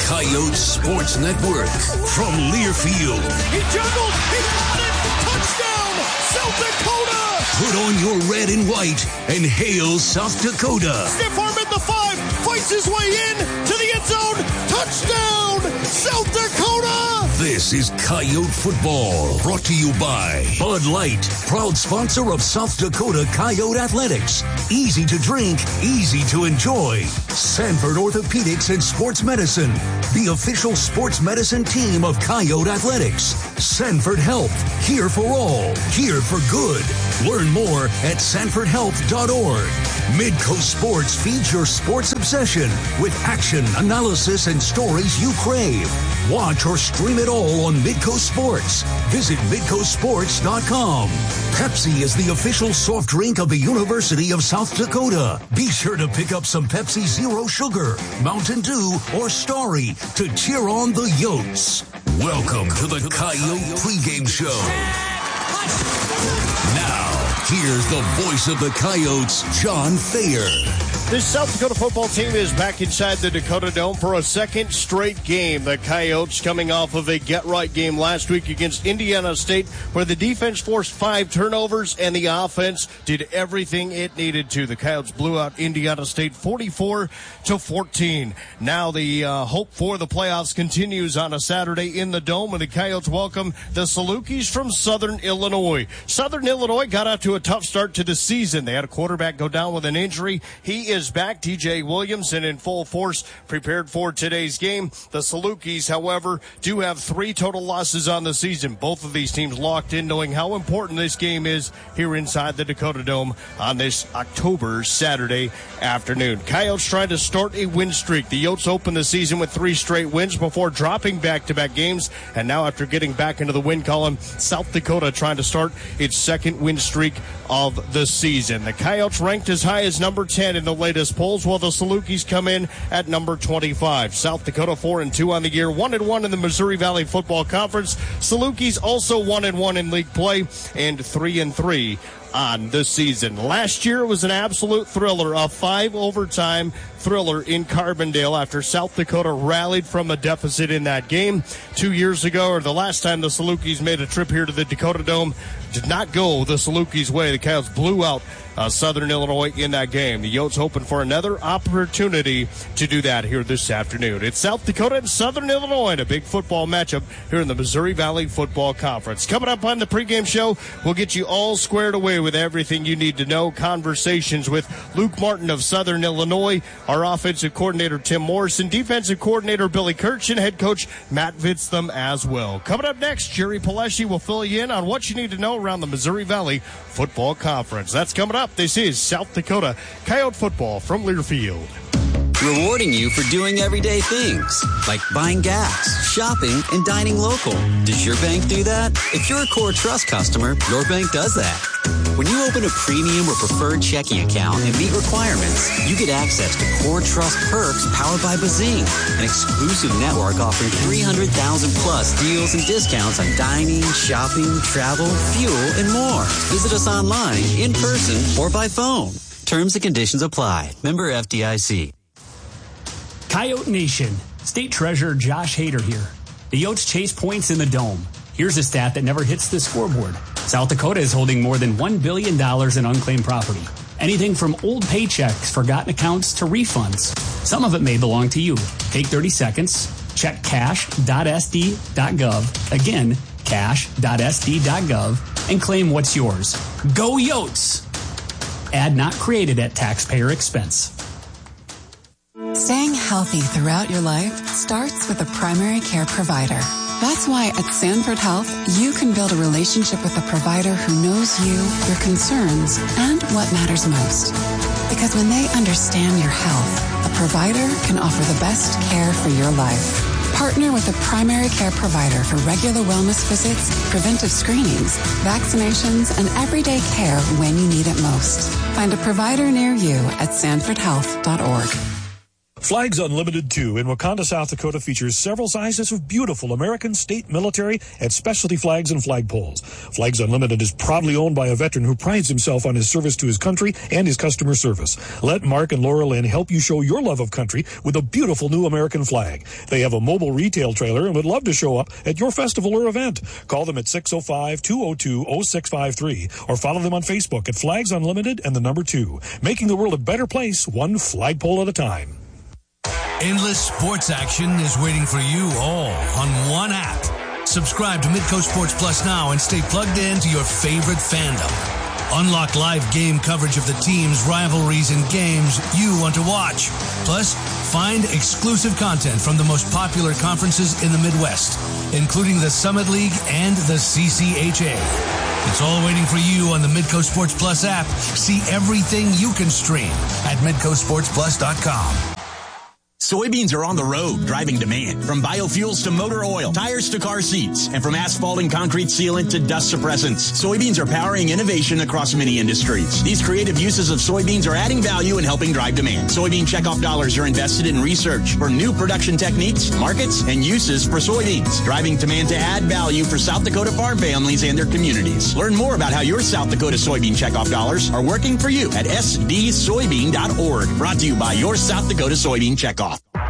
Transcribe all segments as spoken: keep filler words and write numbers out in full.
Coyote Sports Network from Learfield. He juggled. He got it. Touchdown, South Dakota. Put on your red and white and hail South Dakota. Stiff arm at the five. Fights his way in to the end zone. Touchdown, South Dakota. This is Coyote Football, brought to you by Bud Light, proud sponsor of South Dakota Coyote Athletics. Easy to drink, easy to enjoy. Sanford Orthopedics and Sports Medicine, the official sports medicine team of Coyote Athletics. Sanford Health, here for all, here for good. Learn more at sanford health dot org. Midco Sports feeds your sports obsession with action, analysis, and stories you crave. Watch or stream it all on Midco Sports. Visit midco sports dot com. Pepsi is the official soft drink of the University of South Dakota. Be sure to pick up some Pepsi Zero Sugar, Mountain Dew, or Starry to cheer on the Yotes. Welcome to the Coyote pregame show. Now, here's the voice of the Coyotes, John Thayer. This South Dakota football team is back inside the Dakota Dome for a second straight game. The Coyotes coming off of a get-right game last week against Indiana State, where the defense forced five turnovers and the offense did everything it needed to. The Coyotes blew out Indiana State forty-four to fourteen. Now the uh, hope for the playoffs continues on a Saturday in the Dome, and the Coyotes welcome the Salukis from Southern Illinois. Southern Illinois got out to a tough start to the season. They had a quarterback go down with an injury. He is back. T J Williamson in full force, prepared for today's game. The Salukis, however, do have three total losses on the season. Both of these teams locked in, knowing how important this game is here inside the Dakota Dome on this October Saturday afternoon. Coyotes trying to start a win streak. The Yotes opened the season with three straight wins before dropping back-to-back games, and now after getting back into the win column, South Dakota trying to start its second win streak of the season. The Coyotes ranked as high as number ten in the latest polls, while the Salukis come in at number twenty-five. South Dakota four and two on the year, one and one in the Missouri Valley Football Conference. Salukis also one and one in league play and three and three on the season. Last year it was an absolute thriller, a five overtime thriller in Carbondale after South Dakota rallied from a deficit in that game. Two years ago, or the last time the Salukis made a trip here to the Dakota Dome, did not go the Salukis' way. The Coyotes blew out uh, Southern Illinois in that game. The Yotes hoping for another opportunity to do that here this afternoon. It's South Dakota and Southern Illinois in a big football matchup here in the Missouri Valley Football Conference. Coming up on the pregame show, we'll get you all squared away with everything you need to know. Conversations with Luke Martin of Southern Illinois, our offensive coordinator Tim Morrison, defensive coordinator Billy Kirch, and head coach Matt Vitztham as well. Coming up next, Jerry Paleschi will fill you in on what you need to know around the Missouri Valley Football Conference. That's coming up. This is South Dakota Coyote football from Learfield. Rewarding you for doing everyday things, like buying gas, shopping, and dining local. Does your bank do that? If you're a Core Trust customer, your bank does that. When you open a premium or preferred checking account and meet requirements, you get access to Core Trust perks powered by Bazing, an exclusive network offering three hundred thousand plus deals and discounts on dining, shopping, travel, fuel, and more. Visit us online, in person, or by phone. Terms and conditions apply. Member F D I C. Coyote Nation, State Treasurer Josh Hader here. The Yotes chase points in the Dome. Here's a stat that never hits the scoreboard. South Dakota is holding more than one billion dollars in unclaimed property. Anything from old paychecks, forgotten accounts, to refunds. Some of it may belong to you. Take thirty seconds, check cash dot s d dot gov, again, cash dot s d dot gov, and claim what's yours. Go Yotes! Ad not created at taxpayer expense. Staying healthy throughout your life starts with a primary care provider. That's why at Sanford Health, you can build a relationship with a provider who knows you, your concerns, and what matters most. Because when they understand your health, a provider can offer the best care for your life. Partner with a primary care provider for regular wellness visits, preventive screenings, vaccinations, and everyday care when you need it most. Find a provider near you at sanford health dot org. Flags Unlimited two in Wakanda, South Dakota features several sizes of beautiful American, state, military, and specialty flags and flagpoles. Flags Unlimited is proudly owned by a veteran who prides himself on his service to his country and his customer service. Let Mark and Laura Lynn help you show your love of country with a beautiful new American flag. They have a mobile retail trailer and would love to show up at your festival or event. Call them at six oh five, two oh two, oh six five three or follow them on Facebook at Flags Unlimited and the number two. Making the world a better place, one flagpole at a time. Endless sports action is waiting for you all on one app. Subscribe to Midco Sports Plus now and stay plugged in to your favorite fandom. Unlock live game coverage of the teams, rivalries, and games you want to watch. Plus, find exclusive content from the most popular conferences in the Midwest, including the Summit League and the C C H A. It's all waiting for you on the Midco Sports Plus app. See everything you can stream at midco sports plus dot com. Soybeans are on the road, driving demand. From biofuels to motor oil, tires to car seats, and from asphalt and concrete sealant to dust suppressants. Soybeans are powering innovation across many industries. These creative uses of soybeans are adding value and helping drive demand. Soybean checkoff dollars are invested in research for new production techniques, markets, and uses for soybeans, driving demand to add value for South Dakota farm families and their communities. Learn more about how your South Dakota soybean checkoff dollars are working for you at s d soybean dot org. Brought to you by your South Dakota Soybean Checkoff.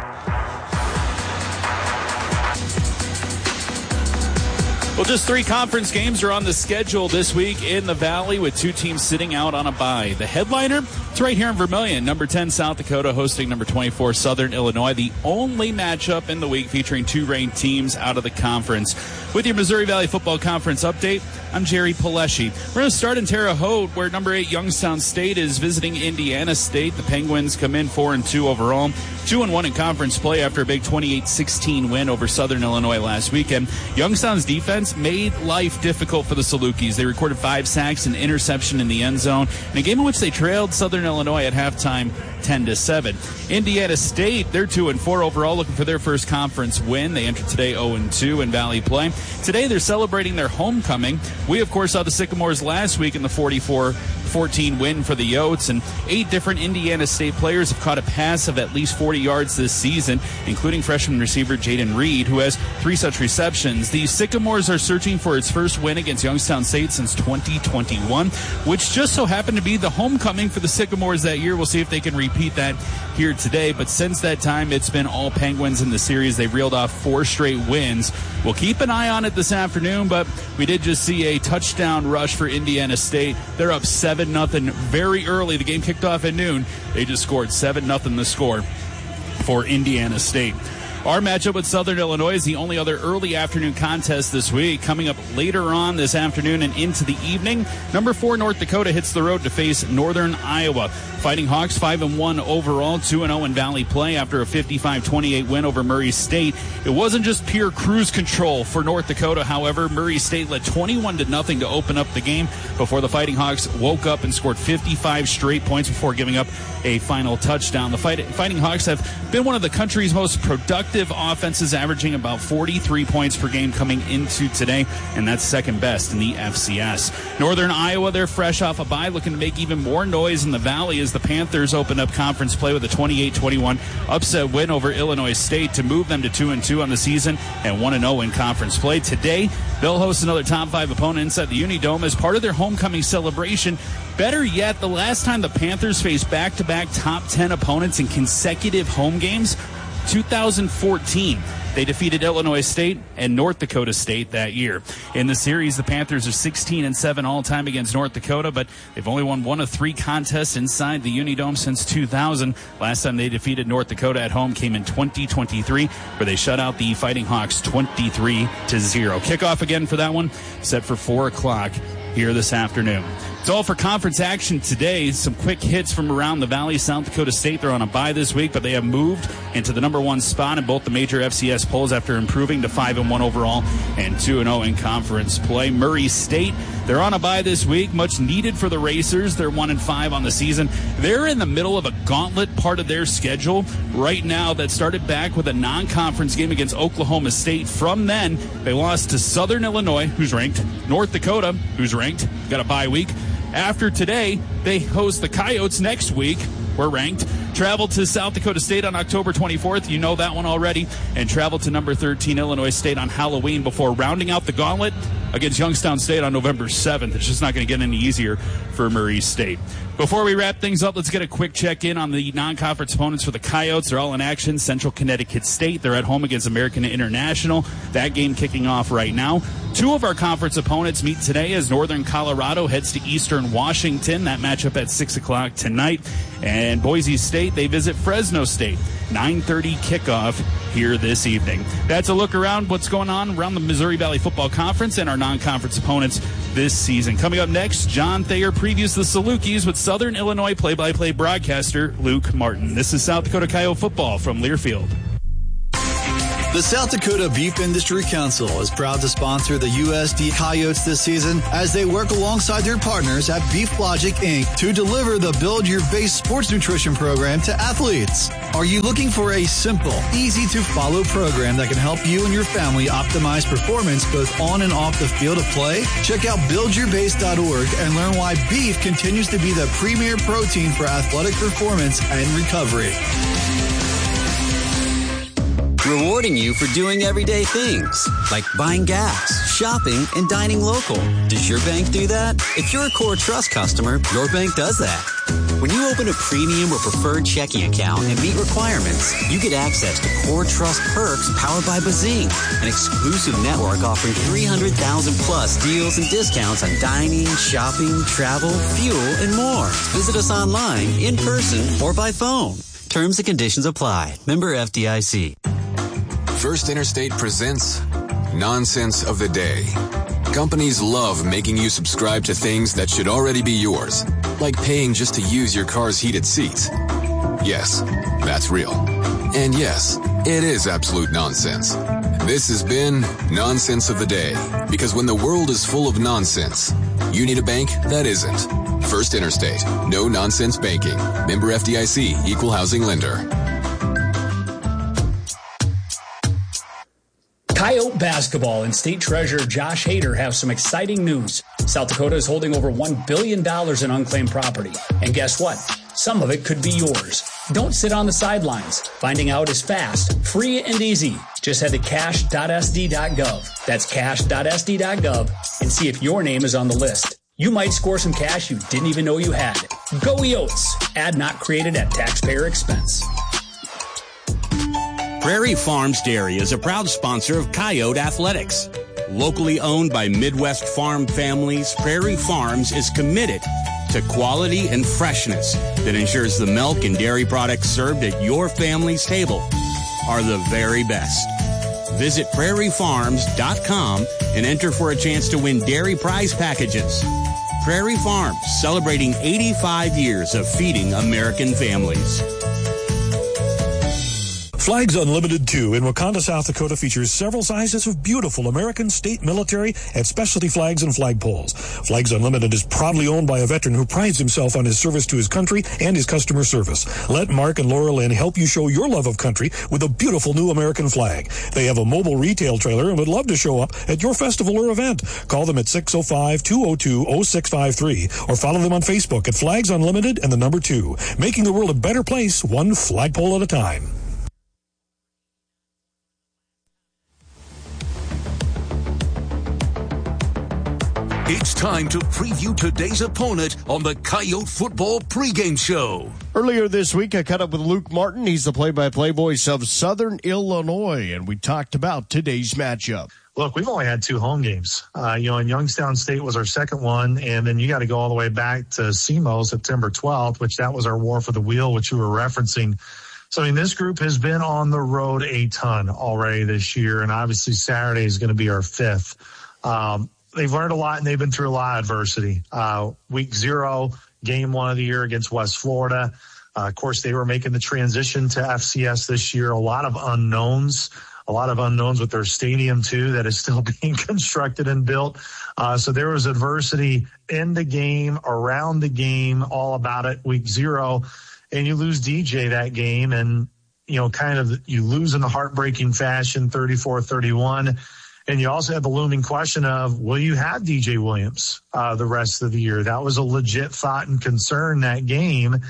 Well, just three conference games are on the schedule this week in the Valley with two teams sitting out on a bye. The headliner, it's right here in Vermilion. Number ten, South Dakota, hosting number twenty-four, Southern Illinois. The only matchup in the week featuring two ranked teams out of the conference. With your Missouri Valley Football Conference update, I'm Jerry Paleschi. We're going to start in Terre Haute, where number eight, Youngstown State, is visiting Indiana State. The Penguins come in four and two overall, two and one in conference play after a big twenty-eight sixteen win over Southern Illinois last weekend. Youngstown's defense made life difficult for the Salukis. They recorded five sacks and interception in the end zone in a game in which they trailed Southern Illinois at halftime ten to seven. Indiana State, they're two and four overall, looking for their first conference win. They entered today oh and two in Valley play. Today they're celebrating their homecoming. We, of course, saw the Sycamores last week in the forty-four fourteen win for the Yotes, and eight different Indiana State players have caught a pass of at least forty yards this season, including freshman receiver Jaden Reed, who has three such receptions. The Sycamores are searching for its first win against Youngstown State since twenty twenty-one, which just so happened to be the homecoming for the Sycamores that year. We'll see if they can repeat that here today, but since that time, it's been all Penguins in the series. They've reeled off four straight wins. We'll keep an eye on it this afternoon, but we did just see a touchdown rush for Indiana State. They're up seven nothing very early. The game kicked off at noon. They just scored seven nothing the score for Indiana State. Our matchup with Southern Illinois is the only other early afternoon contest this week. Coming up later on this afternoon and into the evening, number four North Dakota hits the road to face Northern Iowa. Fighting Hawks five and one overall, two and oh in Valley play after a fifty-five twenty-eight win over Murray State. It wasn't just pure cruise control for North Dakota, however. Murray State led twenty-one to nothing to open up the game before the Fighting Hawks woke up and scored fifty-five straight points before giving up a final touchdown. The Fighting Hawks have been one of the country's most productive offenses, averaging about forty-three points per game coming into today, and that's second best in the F C S. Northern Iowa, they're fresh off a bye, looking to make even more noise in the Valley as the Panthers open up conference play with a twenty-eight twenty-one upset win over Illinois State to move them to two and two on the season and one and oh in conference play. Today, they'll host another top five opponent inside the Unidome as part of their homecoming celebration. Better yet, the last time the Panthers faced back-to-back top ten opponents in consecutive home games, two thousand fourteen. They defeated Illinois State and North Dakota State that year. In the series, the Panthers are sixteen and seven all-time against North Dakota, but they've only won one of three contests inside the Unidome since two thousand. Last time they defeated North Dakota at home came in twenty twenty-three, where they shut out the Fighting Hawks twenty-three to zero. Kickoff again for that one, set for four o'clock here this afternoon. It's all for conference action today. Some quick hits from around the Valley. South Dakota State, they're on a bye this week, but they have moved into the number one spot in both the major F C S polls after improving to five and one overall and two and oh in conference play. Murray State, they're on a bye this week, much needed for the Racers. They're one and five on the season. They're in the middle of a gauntlet part of their schedule right now that started back with a non-conference game against Oklahoma State. From then, they lost to Southern Illinois, who's ranked, North Dakota, who's ranked, got a bye week. After today, they host the Coyotes next week. We're ranked. Travel to South Dakota State on October twenty-fourth. You know that one already. And travel to number thirteen Illinois State on Halloween before rounding out the gauntlet against Youngstown State on November seventh. It's just not going to get any easier for Murray State. Before we wrap things up, let's get a quick check-in on the non-conference opponents for the Coyotes. They're all in action. Central Connecticut State. They're at home against American International. That game kicking off right now. Two of our conference opponents meet today as Northern Colorado heads to Eastern Washington. That matchup at six o'clock tonight. And Boise State, they visit Fresno State. nine thirty kickoff here this evening. That's a look around what's going on around the Missouri Valley Football Conference and our non-conference opponents this season. Coming up next, John Thayer previews the Salukis with Southern Illinois play-by-play broadcaster Luke Martin. This is South Dakota Coyote football from Learfield. The South Dakota Beef Industry Council is proud to sponsor the U S D Coyotes this season as they work alongside their partners at Beef Logic, Incorporated to deliver the Build Your Base sports nutrition program to athletes. Are you looking for a simple, easy-to-follow program that can help you and your family optimize performance both on and off the field of play? Check out build your base dot org and learn why beef continues to be the premier protein for athletic performance and recovery. Rewarding you for doing everyday things, like buying gas, shopping, and dining local. Does your bank do that? If you're a Core Trust customer, your bank does that. When you open a premium or preferred checking account and meet requirements, you get access to Core Trust perks powered by Bazing, an exclusive network offering three hundred thousand plus deals and discounts on dining, shopping, travel, fuel, and more. Visit us online, in person, or by phone. Terms and conditions apply. Member F D I C. First Interstate presents Nonsense of the Day. Companies love making you subscribe to things that should already be yours, like paying just to use your car's heated seats. Yes, that's real. And yes, it is absolute nonsense. This has been Nonsense of the Day, because when the world is full of nonsense, you need a bank that isn't. First Interstate. No nonsense banking. Member F D I C. Equal housing lender. Coyote basketball and state treasurer Josh Hader have some exciting news. South Dakota is holding over one billion dollars in unclaimed property. And guess what? Some of it could be yours. Don't sit on the sidelines. Finding out is fast, free, and easy. Just head to cash dot s d dot gov. That's cash dot s d dot gov and see if your name is on the list. You might score some cash you didn't even know you had. Go Yotes. Ad not created at taxpayer expense. Prairie Farms Dairy is a proud sponsor of Coyote Athletics. Locally owned by Midwest farm families, Prairie Farms is committed to quality and freshness that ensures the milk and dairy products served at your family's table are the very best. Visit prairie farms dot com and enter for a chance to win dairy prize packages. Prairie Farms, celebrating eighty-five years of feeding American families. Flags Unlimited two in Wakanda, South Dakota features several sizes of beautiful American state military and specialty flags and flagpoles. Flags Unlimited is proudly owned by a veteran who prides himself on his service to his country and his customer service. Let Mark and Laura Lynn help you show your love of country with a beautiful new American flag. They have a mobile retail trailer and would love to show up at your festival or event. Call them at six oh five, two oh two, oh six five three or follow them on Facebook at Flags Unlimited and the number two, making the world a better place one flagpole at a time. It's time to preview today's opponent on the Coyote Football Pregame Show. Earlier this week, I caught up with Luke Martin. He's the play-by-play voice of Southern Illinois, and we talked about today's matchup. Look, we've only had two home games. Uh, you know, and Youngstown State was our second one, and then you got to go all the way back to S E M O, September twelfth, which that was our War for the Wheel, which you were referencing. So, I mean, this group has been on the road a ton already this year, and obviously Saturday is going to be our fifth. Um, They've learned a lot, and they've been through a lot of adversity. Uh, week zero, game one of the year against West Florida. Uh, of course, they were making the transition to F C S this year. A lot of unknowns, a lot of unknowns with their stadium, too, that is still being constructed and built. Uh, so there was adversity in the game, around the game, all about it. Week zero, and you lose D J that game, and, you know, kind of you lose in a heartbreaking fashion, thirty-four thirty-one. And you also have the looming question of, will you have D J Williams uh, the rest of the year? That was a legit thought and concern that game.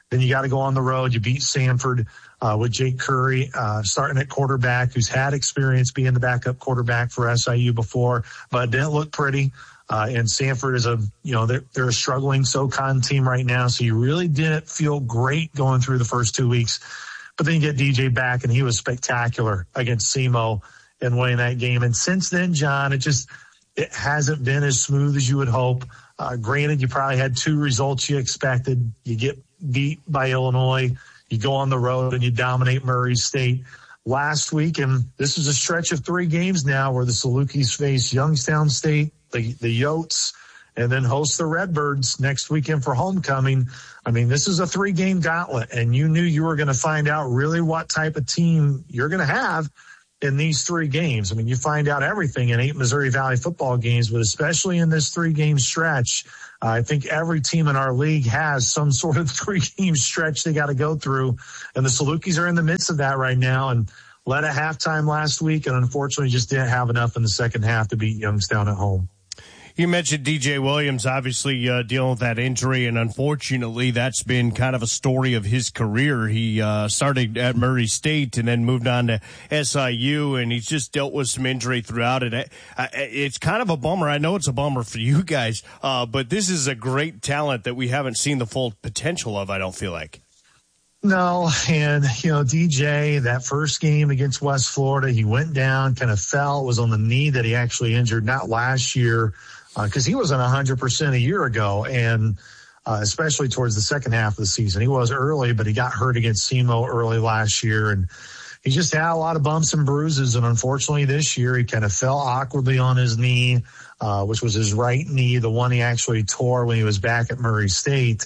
Then you got to go on the road. You beat Sanford uh, with Jake Curry uh, starting at quarterback, who's had experience being the backup quarterback for S I U before, but it didn't look pretty. Uh, and Sanford is a, you know, they're, they're a struggling SoCon team right now. So you really didn't feel great going through the first two weeks. But then you get D J back, and he was spectacular against S E M O and winning that game. And since then, John, it just it hasn't been as smooth as you would hope. Uh, granted, you probably had two results you expected. You get beat by Illinois. You go on the road, and you dominate Murray State last week. And this is a stretch of three games now where the Salukis face Youngstown State, the, the Yotes, and then host the Redbirds next weekend for homecoming. I mean, this is a three-game gauntlet, and you knew you were going to find out really what type of team you're going to have in these three games. I mean, you find out everything in eight Missouri Valley football games, but especially in this three-game stretch, uh, I think every team in our league has some sort of three-game stretch they got to go through, and the Salukis are in the midst of that right now, and led at halftime last week, and unfortunately just didn't have enough in the second half to beat Youngstown at home. You mentioned D J Williams, obviously uh, dealing with that injury, and unfortunately that's been kind of a story of his career. He uh, started at Murray State and then moved on to S I U, and he's just dealt with some injury throughout it. It's kind of a bummer. I know it's a bummer for you guys, uh, but this is a great talent that we haven't seen the full potential of, I don't feel like. No, and, you know, D J, that first game against West Florida, he went down, kind of fell. It was on the knee that he actually injured, not last year, because uh, he wasn't one hundred percent a year ago, and uh, especially towards the second half of the season. He was early, but he got hurt against S E M O early last year, and he just had a lot of bumps and bruises, and unfortunately this year he kind of fell awkwardly on his knee, uh, which was his right knee, the one he actually tore when he was back at Murray State.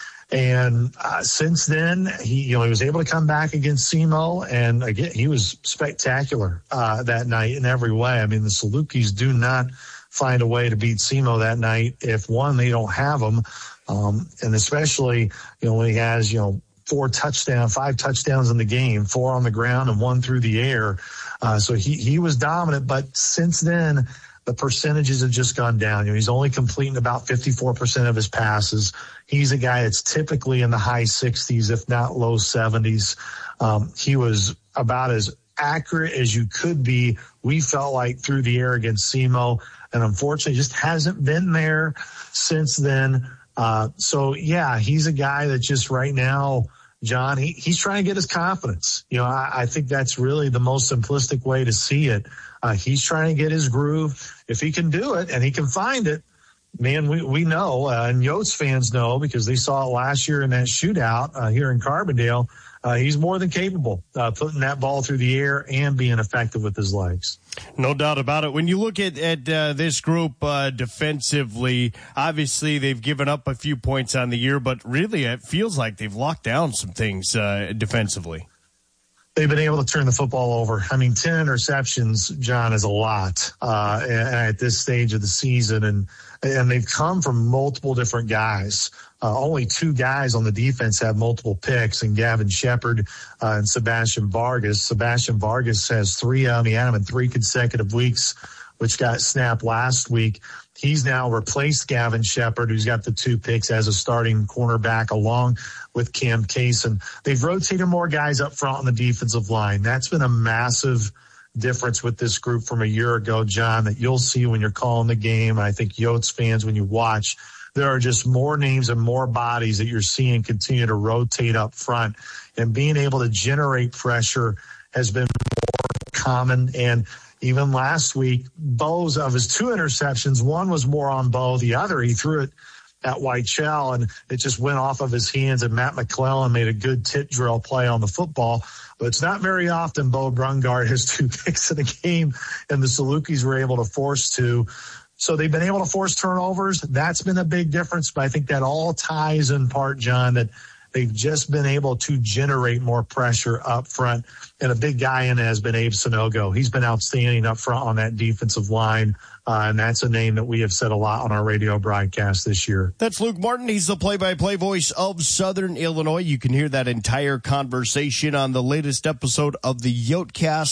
And uh, since then, he, you know, he was able to come back against S E M O, and again, he was spectacular uh, that night in every way. I mean, the Salukis do not find a way to beat S E M O that night. If one, they don't have them, um, and especially, you know, when he has, you know, four touchdowns, five touchdowns in the game, four on the ground and one through the air. Uh, so he he was dominant, but since then, the percentages have just gone down. You know, he's only completing about fifty-four percent of his passes. He's a guy that's typically in the high sixties, if not low seventies. Um, he was about as accurate as you could be, we felt like, through the air against S E M O, and unfortunately just hasn't been there since then. Uh, so, yeah, he's a guy that just right now, John, he, he's trying to get his confidence. You know, I, I think that's really the most simplistic way to see it. Uh, he's trying to get his groove. If he can do it and he can find it, man, we, we know, uh, and Yotes fans know because they saw it last year in that shootout uh, here in Carbondale. Uh, he's more than capable uh, putting that ball through the air and being effective with his legs. No doubt about it. When you look at, at uh, this group uh, defensively, obviously they've given up a few points on the year, but really it feels like they've locked down some things uh, defensively. They've been able to turn the football over. I mean, ten interceptions, John, is a lot uh, at this stage of the season, and and they've come from multiple different guys. Uh, only two guys on the defense have multiple picks, and Gavin Shepard uh, and Sebastian Vargas. Sebastian Vargas has three of them. He had them in three consecutive weeks, which got snapped last week. He's now replaced Gavin Shepard, who's got the two picks, as a starting cornerback along with Cam Kaysen. They've rotated more guys up front on the defensive line. That's been a massive difference with this group from a year ago, John, that you'll see when you're calling the game. I think Yotes fans, when you watch, there are just more names and more bodies that you're seeing continue to rotate up front. And being able to generate pressure has been more common. And even last week, Bo's, of his two interceptions, one was more on Bo. The other, he threw it at Weichel, and it just went off of his hands, and Matt McClellan made a good tit drill play on the football. But it's not very often Bo Brungard has two picks in a game, and the Salukis were able to force two. So they've been able to force turnovers. That's been a big difference, but I think that all ties in part, John, that they've just been able to generate more pressure up front. And a big guy in it has been Abe Sanogo. He's been outstanding up front on that defensive line, uh, and that's a name that we have said a lot on our radio broadcast this year. That's Luke Martin. He's the play-by-play voice of Southern Illinois. You can hear that entire conversation on the latest episode of the Yotecast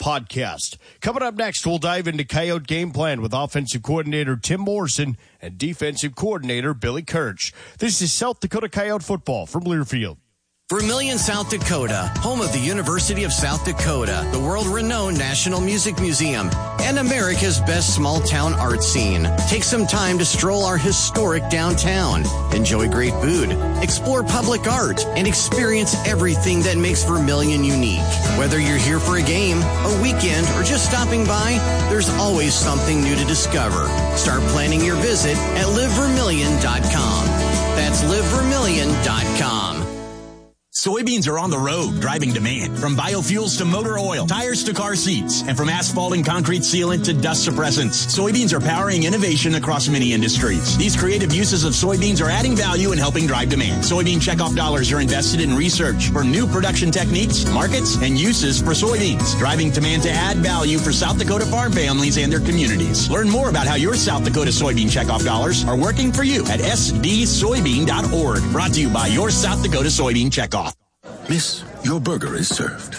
podcast. Coming up next, we'll dive into Coyote game plan with offensive coordinator Tim Morrison and defensive coordinator Billy Kirch. This is South Dakota Coyote football from Learfield. Vermillion, South Dakota, home of the University of South Dakota, the world-renowned National Music Museum, and America's best small-town art scene. Take some time to stroll our historic downtown, enjoy great food, explore public art, and experience everything that makes Vermillion unique. Whether you're here for a game, a weekend, or just stopping by, there's always something new to discover. Start planning your visit at live vermillion dot com. That's live vermillion dot com. Soybeans are on the road, driving demand. From biofuels to motor oil, tires to car seats, and from asphalt and concrete sealant to dust suppressants, soybeans are powering innovation across many industries. These creative uses of soybeans are adding value and helping drive demand. Soybean checkoff dollars are invested in research for new production techniques, markets, and uses for soybeans, driving demand to add value for South Dakota farm families and their communities. Learn more about how your South Dakota soybean checkoff dollars are working for you at s d soybean dot org. Brought to you by your South Dakota Soybean Checkoff. Miss, your burger is served.